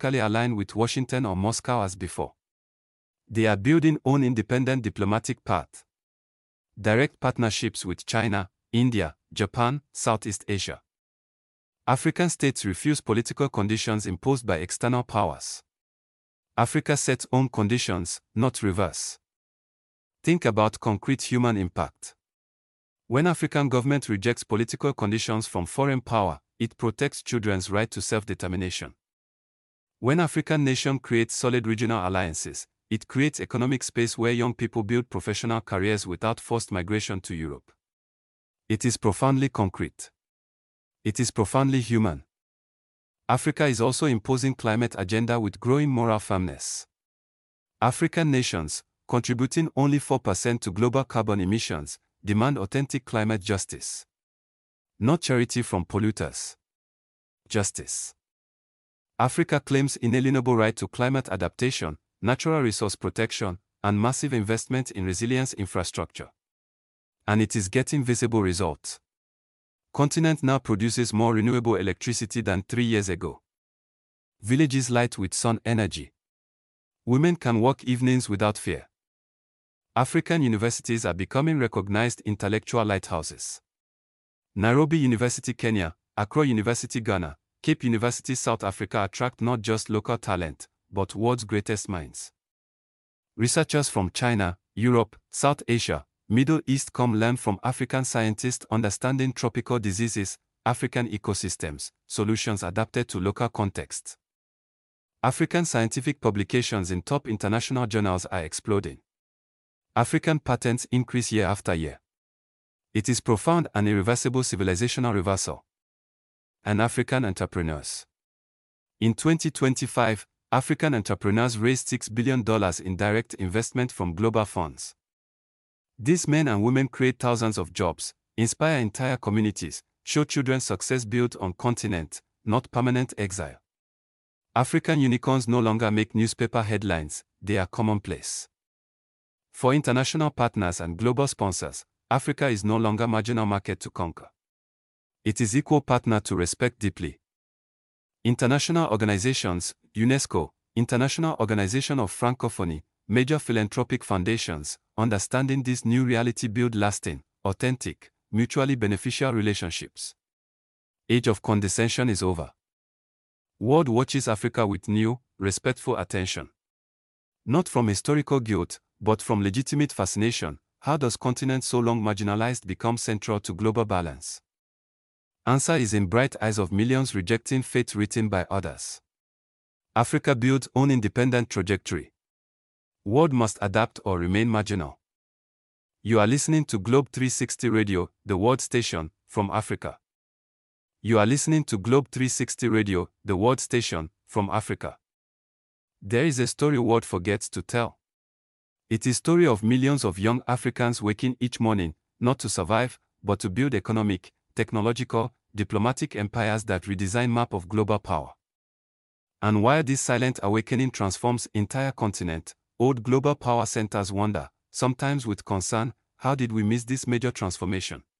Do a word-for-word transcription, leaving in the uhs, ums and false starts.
ideologically aligned with Washington or Moscow as before. They are building own independent diplomatic path. Direct partnerships with China, India, Japan, Southeast Asia. African states refuse political conditions imposed by external powers. Africa sets own conditions, not reverse. Think about concrete human impact. When African government rejects political conditions from foreign power, it protects children's right to self-determination. When African nation creates solid regional alliances, it creates economic space where young people build professional careers without forced migration to Europe. It is profoundly concrete. It is profoundly human. Africa is also imposing climate agenda with growing moral firmness. African nations, contributing only four percent to global carbon emissions, demand authentic climate justice. Not charity from polluters. Justice. Africa claims inalienable right to climate adaptation, natural resource protection, and massive investment in resilience infrastructure. And it is getting visible results. Continent now produces more renewable electricity than three years ago. Villages light with sun energy. Women can work evenings without fear. African universities are becoming recognized intellectual lighthouses. Nairobi University, Kenya, Accra University, Ghana, Cape University, South Africa attract not just local talent, but world's greatest minds. Researchers from China, Europe, South Asia, Middle East come learn from African scientists understanding tropical diseases, African ecosystems, solutions adapted to local contexts. African scientific publications in top international journals are exploding. African patents increase year after year. It is profound and irreversible civilizational reversal. And African entrepreneurs. In twenty twenty-five, African entrepreneurs raised six billion dollars in direct investment from global funds. These men and women create thousands of jobs, inspire entire communities, show children success built on continent, not permanent exile. African unicorns no longer make newspaper headlines, they are commonplace. For international partners and global sponsors, Africa is no longer marginal market to conquer. It is equal partner to respect deeply. International organizations, UNESCO, International Organization of Francophonie, major philanthropic foundations, understanding this new reality build lasting, authentic, mutually beneficial relationships. Age of condescension is over. World watches Africa with new, respectful attention. Not from historical guilt, but from legitimate fascination. How does continent so long marginalized become central to global balance? Answer is in bright eyes of millions rejecting fate written by others. Africa builds own independent trajectory. World must adapt or remain marginal. You are listening to Globe three sixty Radio, the world station, from Africa. You are listening to Globe three sixty Radio, the world station, from Africa. There is a story world forgets to tell. It is a story of millions of young Africans waking each morning, not to survive, but to build economic, technological, diplomatic empires that redesign map of global power. And while this silent awakening transforms entire continent, old global power centers wonder, sometimes with concern, how did we miss this major transformation?